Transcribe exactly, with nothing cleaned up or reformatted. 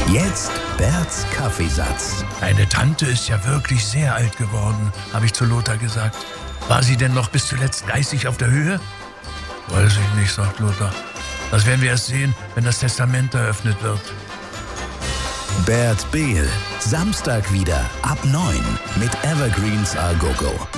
Jetzt Berts Kaffeesatz. Deine Tante ist ja wirklich sehr alt geworden, habe ich zu Lothar gesagt. War sie denn noch bis zuletzt geistig auf der Höhe? Weiß ich nicht, sagt Lothar. Das werden wir erst sehen, wenn das Testament eröffnet wird. Bert Behl, Samstag wieder ab neun mit Evergreens A Go Go.